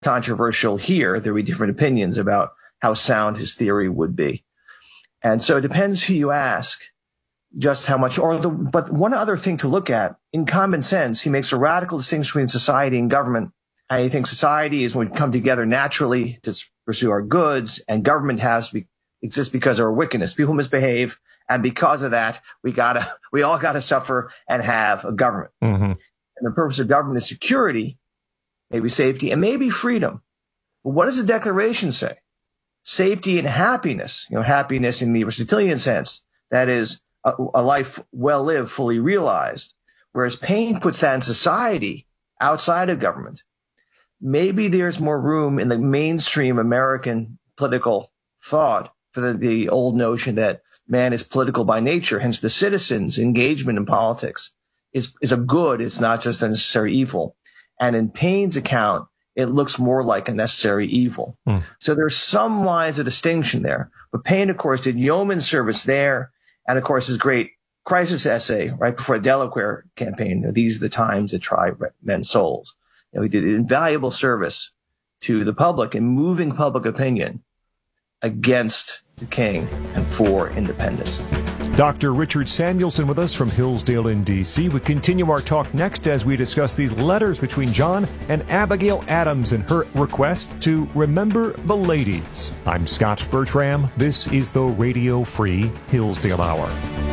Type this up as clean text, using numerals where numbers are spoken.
controversial here. There would be different opinions about how sound his theory would be. And so it depends who you ask just how much, but one other thing to look at, in common sense, he makes a radical distinction between society and government. And he thinks society is when we come together naturally to pursue our goods, and government has to exist because of our wickedness. People misbehave, and because of that, we all gotta suffer and have a government. Mm-hmm. And the purpose of government is security, maybe safety, and maybe freedom. But what does the Declaration say? Safety and happiness, happiness in the Aristotelian sense, that is a life well lived, fully realized. Whereas Paine puts that in society outside of government. Maybe there's more room in the mainstream American political thought for the old notion that man is political by nature. Hence, the citizen's engagement in politics is a good. It's not just a necessary evil. And in Paine's account, it looks more like a necessary evil. So there's some lines of distinction there. But Paine, of course, did yeoman service there. And, of course, his great crisis essay right before the Delaware campaign, these are the times that try men's souls. He did invaluable service to the public in moving public opinion against the king and for independence. Dr. Richard Samuelson with us from Hillsdale in D.C. We continue our talk next as we discuss these letters between John and Abigail Adams and her request to remember the ladies. I'm Scott Bertram. This is the Radio Free Hillsdale Hour.